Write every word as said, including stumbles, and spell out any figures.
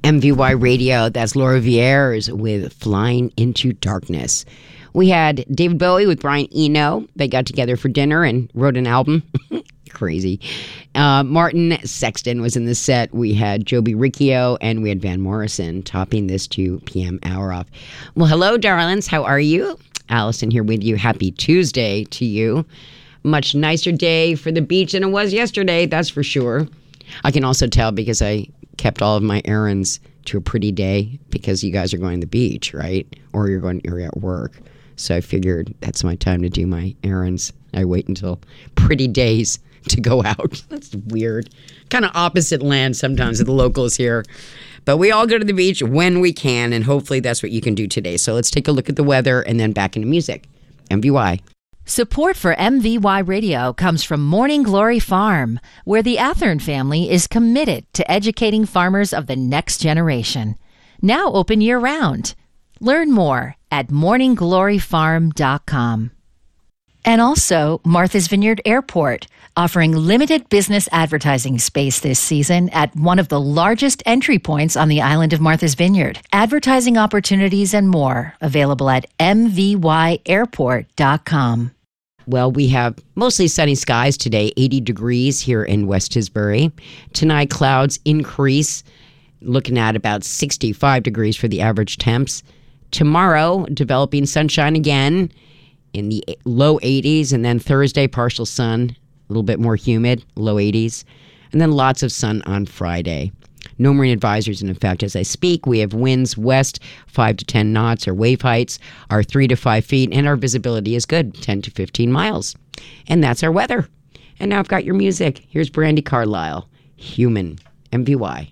M V Y Radio. That's Laura Vieres with Flying into Darkness. We had David Bowie with Brian Eno. They got together for dinner and wrote an album. Crazy. Uh, Martin Sexton was in the set. We had Joby Riccio and we had Van Morrison topping this two p.m. hour off. Well, hello, darlings. How are you? Allison here with you. Happy Tuesday to you. Much nicer day for the beach than it was yesterday, that's for sure. I can also tell because I kept all of my errands to a pretty day because you guys are going to the beach, right? Or you're going, you're at work. So I figured that's my time to do my errands. I wait until pretty days to go out. That's weird. Kind of opposite land sometimes of the locals here. But we all go to the beach when we can, and hopefully that's what you can do today. So let's take a look at the weather and then back into music. M V Y. Support for M V Y Radio comes from Morning Glory Farm, where the Athern family is committed to educating farmers of the next generation. Now open year-round. Learn more at morning glory farm dot com. And also Martha's Vineyard Airport, offering limited business advertising space this season at one of the largest entry points on the island of Martha's Vineyard. Advertising opportunities and more available at m v y airport dot com. Well, we have mostly sunny skies today, eighty degrees here in West Tisbury. Tonight, clouds increase, looking at about sixty-five degrees for the average temps. Tomorrow, developing sunshine again in the low eighties, and then Thursday, partial sun, a little bit more humid, low eighties, and then lots of sun on Friday. No marine advisories, and in fact, as I speak, we have winds west five to ten knots. Our wave heights are three to five feet, and our visibility is good, ten to fifteen miles. And that's our weather. And now I've got your music. Here's Brandi Carlile, Human, M V Y.